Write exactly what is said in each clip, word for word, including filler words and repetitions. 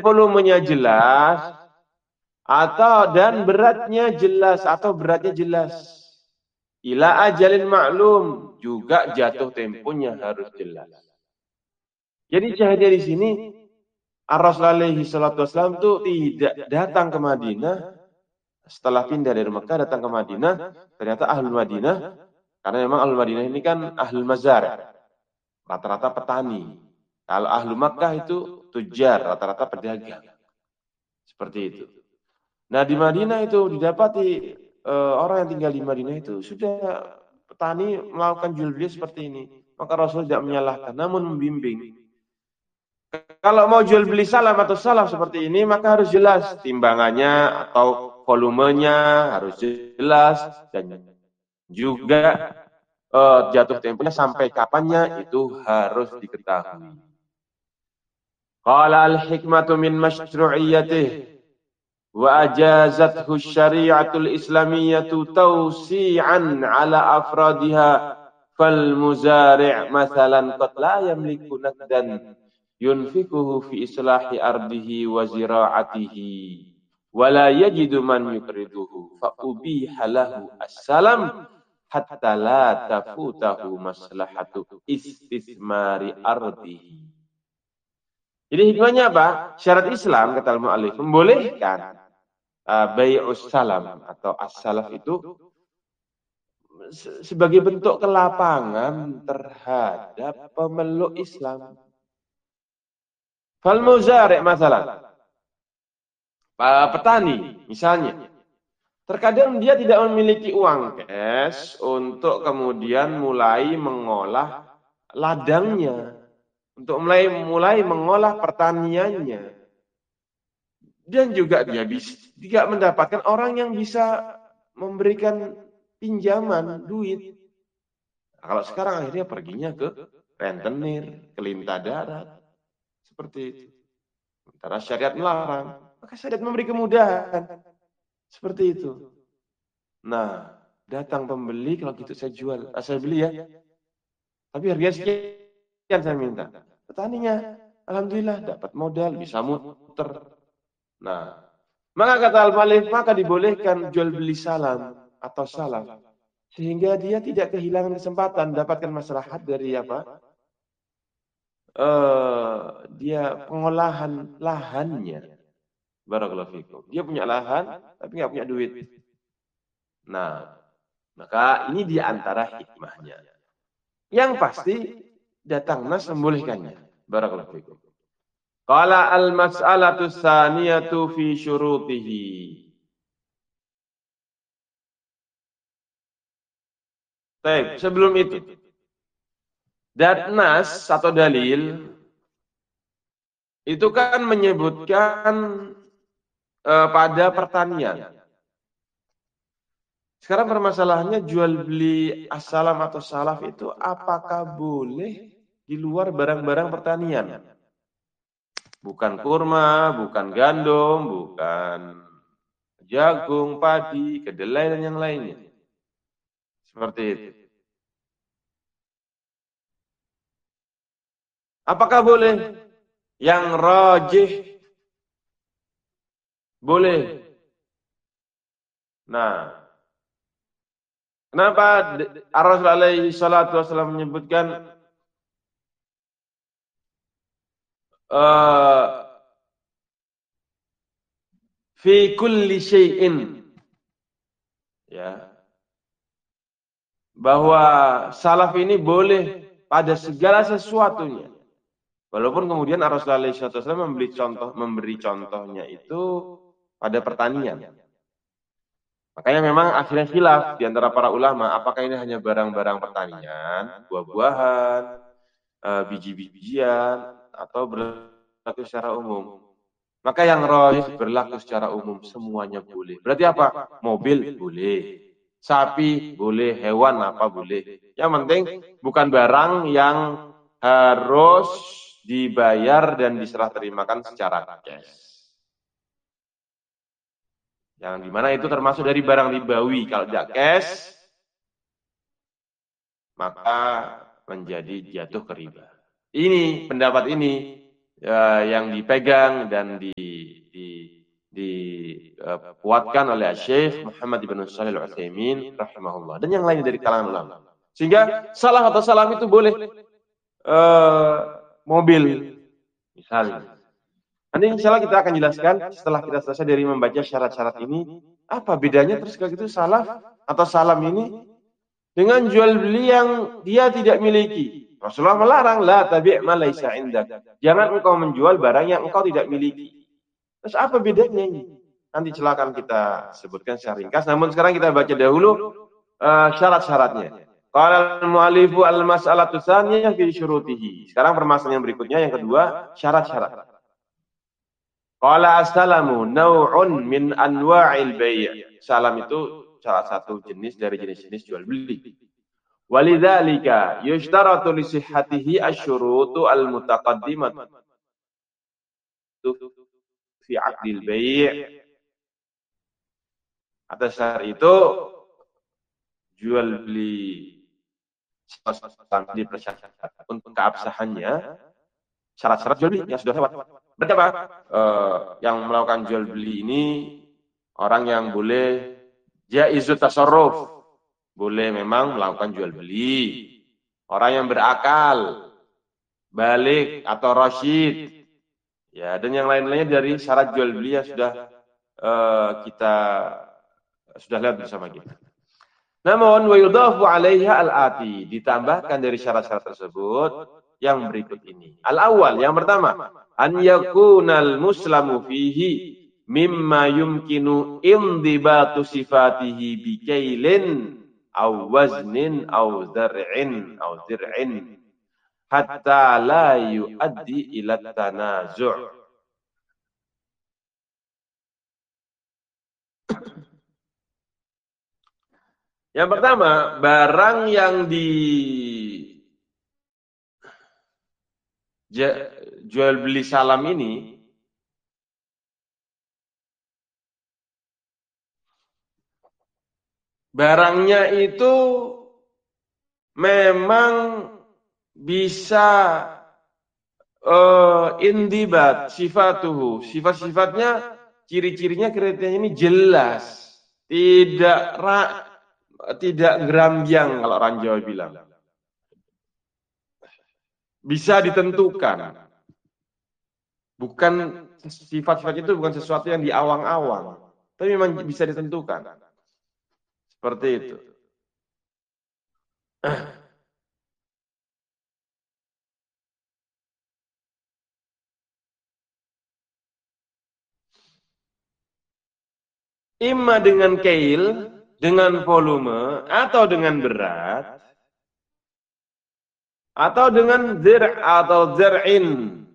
volumenya jelas atau dan beratnya jelas atau beratnya jelas. Ila ajalin maklum, juga jatuh temponya harus jelas. Jadi syahidnya di sini Ar-Rasul alaihi salatu wassalam itu tidak datang ke Madinah setelah pindah dari Mekah datang ke Madinah, ternyata ahlul Madinah, karena memang ahlul Madinah ini kan ahlul mazar, rata-rata petani. Kalau ahlul Makkah itu tujar, rata-rata pedagang. Seperti itu. Nah di Madinah itu didapati e, orang yang tinggal di Madinah itu sudah petani melakukan jual beli seperti ini. Maka Rasul tidak menyalahkan, namun membimbing. Kalau mau jual beli salam atau salam seperti ini, maka harus jelas timbangannya atau volumenya harus jelas dan juga uh, jatuh temponya sampai kapannya itu harus diketahui. Qala al-hikmatu min masyru'iyyatih wa ajazathu syari'atul islamiyyatu tawsi'an ala afradiha fal muzari' mathalan qad la yamliku nakdan yunfikuhu fi islahi ardihi wa zira'atihi wa la yajidu man yukriduhu fa ubiha lahu as-salam hatta la tafutahu maslahatu istismari ardihi. Jadi hikmahnya apa? Syarat Islam kata al-mu'allif membolehkan uh, bai'us salam atau as-salaf itu sebagai bentuk kelapangan terhadap pemeluk Islam. Fal muzari' masalah. Petani misalnya. Terkadang dia tidak memiliki uang cash untuk kemudian mulai mengolah ladangnya. Untuk mulai mulai mengolah pertaniannya. Dan juga dia bisa tidak mendapatkan orang yang bisa memberikan pinjaman duit. Nah, kalau sekarang akhirnya perginya ke rentenir, ke lintah darat. Seperti itu. Sementara syariat melarang, maka syariat memberi kemudahan. Seperti itu. Nah, datang pembeli, kalau gitu saya jual. Ah, saya beli ya. Tapi harganya sekian saya minta. Petaninya, alhamdulillah dapat modal, bisa muter. Nah, maka kata al-mu'allif, maka dibolehkan jual beli salam atau salam. Sehingga dia tidak kehilangan kesempatan mendapatkan maslahat dari apa? Uh, dia pengolahan lahannya. Barakallahu fikum. Dia punya lahan, tapi nggak punya duit. Nah, maka ini di antara hikmahnya. Yang pasti datang nas membolehkannya. Barakallahu fikum. Qala al-mas'alatu tsaniyatu fi syurutihi. Baik, sebelum itu. Dan nas atau dalil itu kan menyebutkan eh, pada pertanian. Sekarang permasalahannya jual beli as-salam atau salaf itu apakah boleh di luar barang-barang pertanian? Bukan kurma, bukan gandum, bukan jagung, padi, kedelai dan yang lainnya. Seperti itu. Apakah boleh? Yang rajih boleh. Nah, kenapa Ar-Rasul alaihi salatu wasallam menyebutkan uh, fi kulli syai'in, ya, bahwa salaf ini boleh pada segala sesuatunya. Walaupun kemudian Ar-Rasul alaihi salatu wasallam memberi contoh memberi contohnya itu pada pertanian. Makanya memang akhirnya khilaf di antara para ulama, apakah ini hanya barang-barang pertanian, buah-buahan, biji-bijian, atau berlaku secara umum. Maka yang rajih berlaku secara umum, semuanya boleh. Berarti apa? Mobil boleh, sapi boleh, hewan apa boleh. Yang penting bukan barang yang harus dibayar dan diserah terimakan secara cash. Yang dimana itu termasuk dari barang ribawi. Kalau tidak cash, maka menjadi jatuh ke riba. Ini pendapat ini uh, yang dipegang dan di, di dikuatkan uh, oleh Syekh Muhammad ibn Shalih Al-Utsaimin rahimahullah dan yang lain dari kalangan ulama. Sehingga salah atau salam itu boleh uh, mobil misalnya. Nanti insya Allah kita akan jelaskan setelah kita selesai dari membaca syarat-syarat ini apa bedanya terus kalau gitu salaf atau salam ini dengan jual beli yang dia tidak miliki. Rasulullah melarang la tabi' ma laisa indak. Jangan engkau menjual barang yang engkau tidak miliki. Terus apa bedanya ini? Nanti silakan kita sebutkan secara ringkas. Namun sekarang kita baca dahulu uh, syarat-syaratnya. Qala al-mu'allifu al-mas'alatu tsaniyah fi syurutihi. Sekarang permasalahan berikutnya yang kedua, syarat-syarat. Qala as-salamu naw'un min anwa'il bai'. Salam itu salah satu jenis dari jenis-jenis jual beli. Walidzalika yushtaratu li sihhatihi asy-syurutu al-mutaqaddimatu fi 'aqdil bai'. Atas dasar itu jual beli dipersyaratkan untuk keabsahannya syarat-syarat jual beli yang sudah lewat. Berarti apa? Uh, yang melakukan jual beli ini orang yang boleh jaizut tasarruf, boleh memang melakukan jual beli. Orang yang berakal, balik atau rasyid, ya dan yang lain-lainnya dari syarat jual beli yang sudah uh, kita sudah lihat bersama kita. Namun wa yudhafu 'alaiha al-ati, ditambahkan dari syarat-syarat tersebut yang berikut ini. Al-awwal, yang pertama, an yakunal muslamu fihi mimma yumkinu indibatu sifatihi bikailin aw waznin aw zar'in aw zir'in hatta la yuaddi ila tanazu'. Yang pertama, barang yang di jual beli salam ini barangnya itu memang bisa uh, indibat sifatuhu, sifat-sifatnya, ciri-cirinya, kriterianya ini jelas, tidak ra, tidak gerambyang kalau orang Jawa bilang. Bisa ditentukan. Bukan sifat-sifat itu bukan sesuatu yang diawang-awang, tapi memang bisa ditentukan. Seperti itu. Imma dengan kail, dengan volume, atau dengan berat, atau dengan zir' atau zir'in,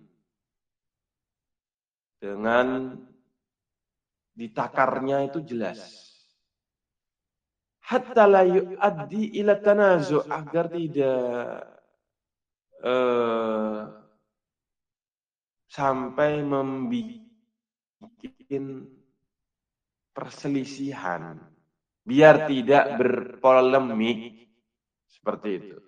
dengan ditakarnya itu jelas. Hatta la yu'addi ila tanazu', agar tidak uh, sampai membuat perselisihan, biar tidak berpolemik, seperti itu.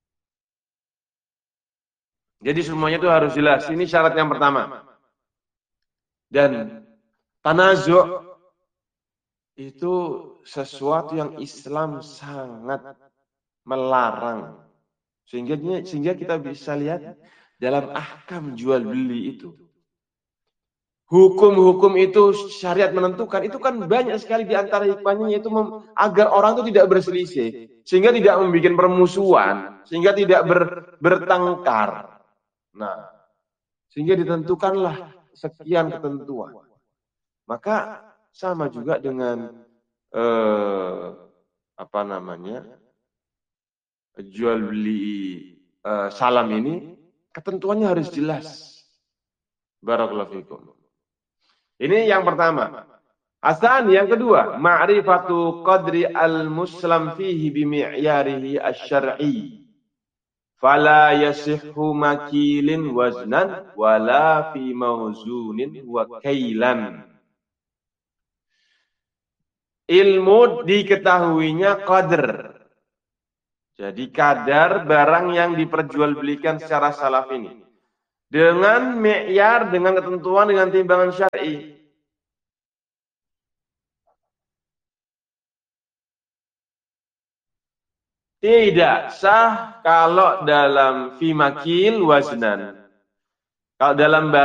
Jadi semuanya itu harus jelas. Ini syarat yang pertama. Dan tanazu' itu sesuatu yang Islam sangat melarang. Sehingga sehingga kita bisa lihat dalam ahkam jual beli itu. Hukum-hukum itu syariat menentukan, itu kan banyak sekali di antara hikmahnya, yaitu mem, agar orang itu tidak berselisih, sehingga tidak membuat permusuhan, sehingga tidak ber, bertengkar. Nah, sehingga ditentukanlah sekian ketentuan. Maka sama juga dengan eh, apa namanya jual beli eh, salam ini, ketentuannya harus jelas. Barakallahu fikum. Ini yang pertama. Asan yang kedua, ma'rifatu qadri al-muslam fihi bimi'yarihi asy-syar'i. Fala yasihhu makilin waznan wala fi mawzunin wa kailan. Ilmu diketahuinya qadr. Jadi kadar barang yang diperjualbelikan secara salaf ini. dengan mi'yar, dengan ketentuan, dengan timbangan syar'i. Tidak sah kalau dalam fi makil waznan. Kalau dalam